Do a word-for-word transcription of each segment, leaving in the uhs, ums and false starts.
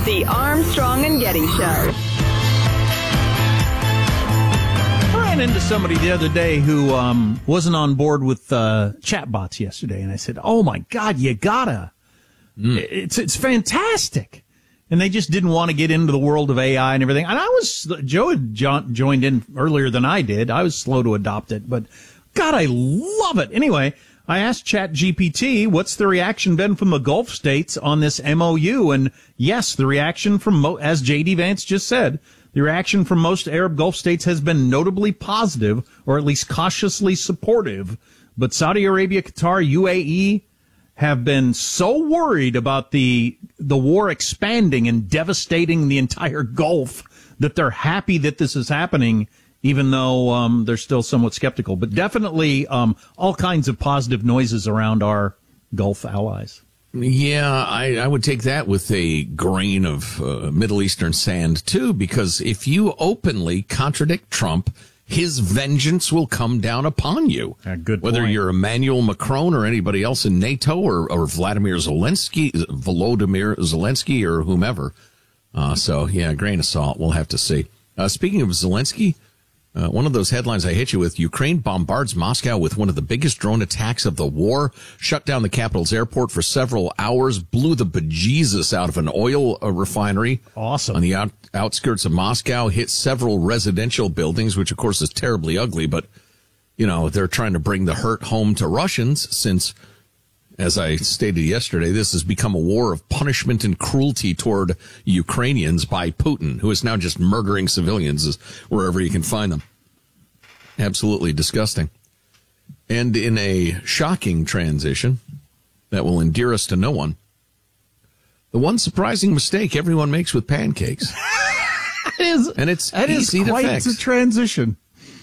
The Armstrong and Getty Show. I ran into somebody the other day who um, wasn't on board with uh, chatbots yesterday, and I said, "Oh my God, you gotta! Mm. It's it's fantastic." And they just didn't want to get into the world of A I and everything. And I was Joe had jo- joined in earlier than I did. I was slow to adopt it, but God, I love it. Anyway, I asked ChatGPT, what's the reaction been from the Gulf states on this M O U? And yes, the reaction from, mo- as J D Vance just said, the reaction from most Arab Gulf states has been notably positive, or at least cautiously supportive. But Saudi Arabia, Qatar, U A E have been so worried about the the war expanding and devastating the entire Gulf that they're happy that this is happening, even though um, they're still somewhat skeptical. But definitely um, all kinds of positive noises around our Gulf allies. Yeah, I, I would take that with a grain of uh, Middle Eastern sand, too, because if you openly contradict Trump, his vengeance will come down upon you. Yeah, good Whether point. you're Emmanuel Macron or anybody else in NATO or, or Vladimir Zelensky, Volodymyr Zelensky or whomever. Uh, so, yeah, grain of salt. We'll have to see. Uh, speaking of Zelensky, uh, one of those headlines I hit you with, Ukraine bombards Moscow with one of the biggest drone attacks of the war, shut down the capital's airport for several hours, blew the bejesus out of an oil uh, refinery. Awesome. On the out, outskirts of Moscow, hit several residential buildings, which of course is terribly ugly, but, you know, they're trying to bring the hurt home to Russians since, as I stated yesterday, this has become a war of punishment and cruelty toward Ukrainians by Putin, who is now just murdering civilians wherever he can find them. Absolutely disgusting. And in a shocking transition that will endear us to no one, the one surprising mistake everyone makes with pancakes. It is, and it's that easy is quite to fix. a transition.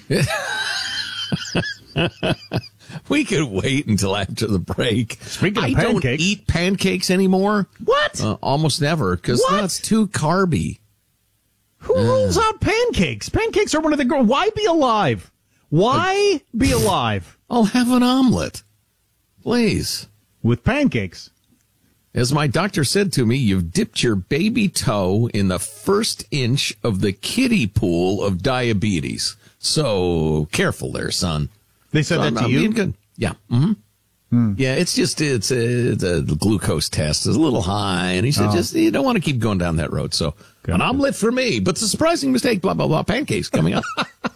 We could wait until after the break. Speaking of I pancakes. don't eat pancakes anymore. What? Uh, almost never, because that's too carby. Who uh. rules out pancakes? Pancakes are one of the girls. Why be alive? Why uh, be alive? I'll have an omelet. Please. With pancakes. As my doctor said to me, you've dipped your baby toe in the first inch of the kiddie pool of diabetes. So careful there, son. They said so that I'm, to I'm you? being good. Yeah. Mm-hmm. Hmm. Yeah, it's just, it's a, the glucose test is a little high. And he said, oh. just, you don't want to keep going down that road. So good. An omelet for me, but it's a surprising mistake, blah, blah, blah, pancakes coming up.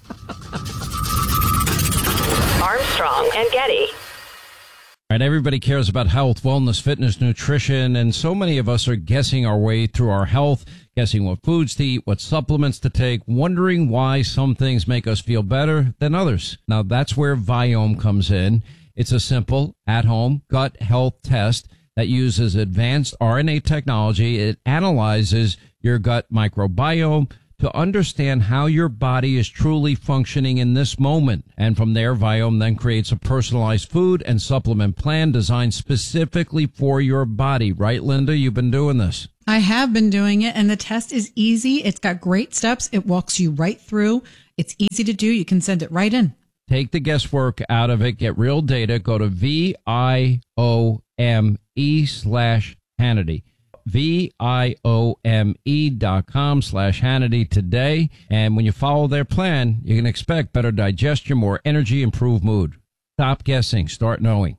Armstrong and Getty. All right, everybody cares about health, wellness, fitness, nutrition, and so many of us are guessing our way through our health, guessing what foods to eat, what supplements to take, wondering why some things make us feel better than others. Now, that's where Viome comes in. It's a simple, at-home gut health test that uses advanced R N A technology. It analyzes your gut microbiome to understand how your body is truly functioning in this moment. And from there, Viome then creates a personalized food and supplement plan designed specifically for your body. Right, Linda? You've been doing this. I have been doing it, and the test is easy. It's got great steps. It walks you right through. It's easy to do. You can send it right in. Take the guesswork out of it. Get real data. Go to V I O M E slash Hannity. V-I-O-M-E dot com slash Hannity today. And when you follow their plan, you can expect better digestion, more energy, improved mood. Stop guessing. Start knowing.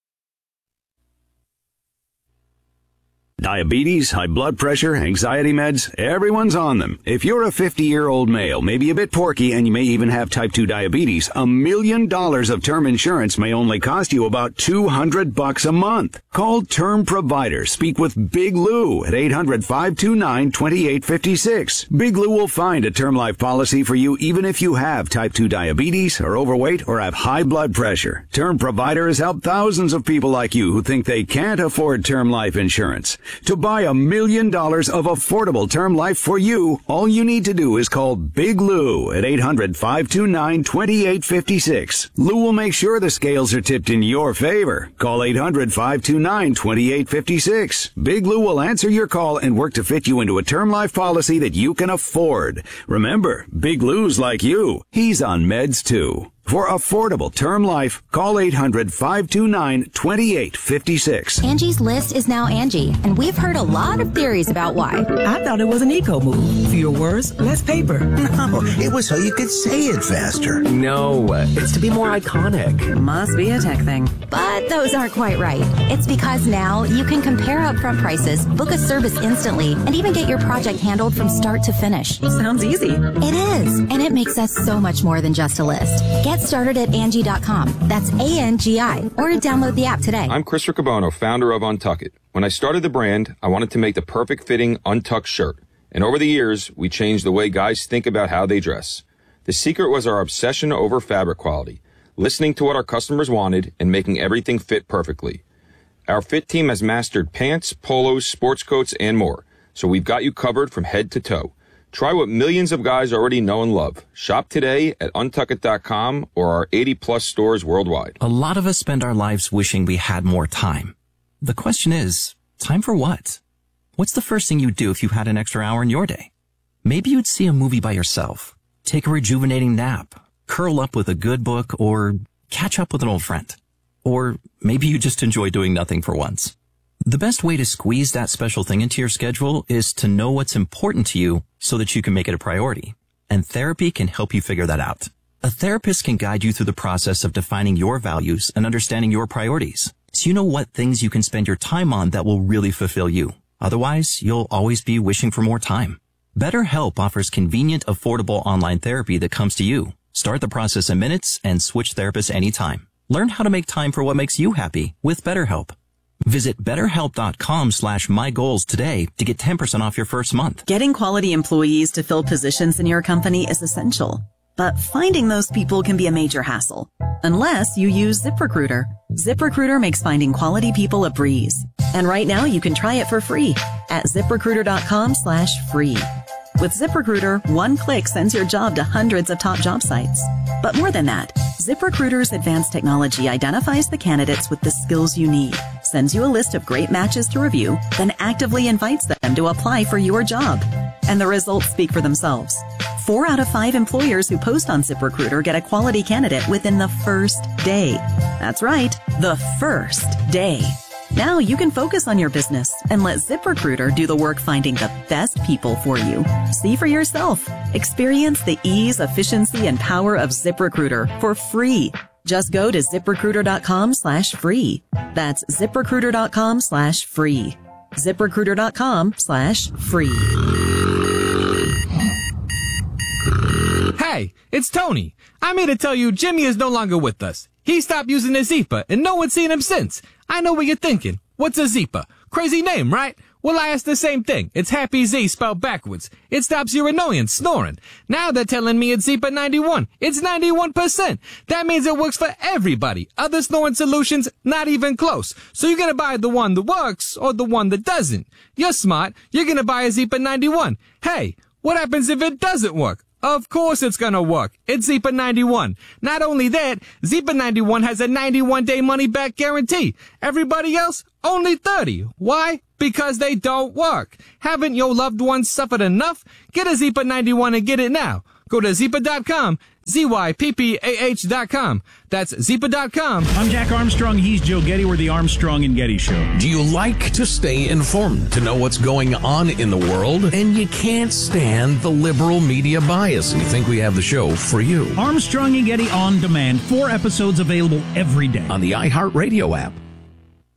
Diabetes, high blood pressure, anxiety meds, everyone's on them. If you're a fifty-year-old male, maybe a bit porky, and you may even have type two diabetes, a million dollars of term insurance may only cost you about two hundred bucks a month. Call Term Provider. Speak with Big Lou at eight hundred, five two nine, two eight five six. Big Lou will find a term life policy for you even if you have type two diabetes, are overweight, or have high blood pressure. Term Provider has helped thousands of people like you who think they can't afford term life insurance. To buy a million dollars of affordable term life for you, all you need to do is call Big Lou at eight hundred, five two nine, two eight five six. Lou will make sure the scales are tipped in your favor. Call eight hundred, five two nine, two eight five six. Big Lou will answer your call and work to fit you into a term life policy that you can afford. Remember, Big Lou's like you. He's on meds too. For affordable term life, call eight hundred, five two nine, two eight five six. Angie's List is now Angie, and we've heard a lot of theories about why. I thought it was an eco move. Fewer words, less paper. No, it was so you could say it faster. No, it's to be more iconic. Must be a tech thing. But those aren't quite right. It's because now you can compare upfront prices, book a service instantly, and even get your project handled from start to finish. Sounds easy. It is, and it makes us so much more than just a list. Get started at Angie dot com. That's A N G I. Or download the app today. I'm Chris Riccobono, founder of Untuck It. When I started the brand, I wanted to make the perfect fitting untucked shirt. And over the years, we changed the way guys think about how they dress. The secret was our obsession over fabric quality, listening to what our customers wanted and making everything fit perfectly. Our fit team has mastered pants, polos, sports coats, and more. So we've got you covered from head to toe. Try what millions of guys already know and love. Shop today at untuck it dot com or our eighty plus stores worldwide. A lot of us spend our lives wishing we had more time. The question is, time for what? What's the first thing you'd do if you had an extra hour in your day? Maybe you'd see a movie by yourself, take a rejuvenating nap, curl up with a good book, or catch up with an old friend. Or maybe you just enjoy doing nothing for once. The best way to squeeze that special thing into your schedule is to know what's important to you so that you can make it a priority. And therapy can help you figure that out. A therapist can guide you through the process of defining your values and understanding your priorities, so you know what things you can spend your time on that will really fulfill you. Otherwise, you'll always be wishing for more time. BetterHelp offers convenient, affordable online therapy that comes to you. Start the process in minutes and switch therapists anytime. Learn how to make time for what makes you happy with BetterHelp. Visit betterhelp.com slash my goals today to get ten percent off your first month. Getting quality employees to fill positions in your company is essential, but finding those people can be a major hassle, unless you use ZipRecruiter. ZipRecruiter makes finding quality people a breeze. And right now you can try it for free at ziprecruiter.com slash free. With ZipRecruiter, one click sends your job to hundreds of top job sites. But more than that, ZipRecruiter's advanced technology identifies the candidates with the skills you need, sends you a list of great matches to review, then actively invites them to apply for your job. And the results speak for themselves. Four out of five employers who post on ZipRecruiter get a quality candidate within the first day. That's right, the first day. Now you can focus on your business and let ZipRecruiter do the work finding the best people for you. See for yourself. Experience the ease, efficiency, and power of ZipRecruiter for free. Just go to ZipRecruiter.com slash free. That's ZipRecruiter.com slash free. ZipRecruiter.com slash free. Hey, it's Tony. I'm here to tell you Jimmy is no longer with us. He stopped using his Zeepa, and no one's seen him since. I know what you're thinking. What's a Zeepa? Crazy name, right? Well, I asked the same thing. It's Happy Z spelled backwards. It stops your annoyance snoring. Now they're telling me it's Zeepa ninety-one. It's ninety-one percent. That means it works for everybody. Other snoring solutions, not even close. So you're gonna buy the one that works or the one that doesn't. You're smart. You're gonna buy a Zeepa ninety-one. Hey, what happens if it doesn't work? Of course it's gonna work. It's Zeepa ninety-one. Not only that, Zeepa ninety-one has a ninety-one day money-back guarantee. Everybody else, only thirty. Why? Because they don't work. Haven't your loved ones suffered enough? Get a Zeepa ninety-one and get it now. Go to Zeepa dot com, Z Y P P A H dot com. That's Zeepa dot com. I'm Jack Armstrong. He's Joe Getty. We're the Armstrong and Getty Show. Do you like to stay informed, to know what's going on in the world, and you can't stand the liberal media bias? You think we have the show for you. Armstrong and Getty on demand. Four episodes available every day on the iHeartRadio app.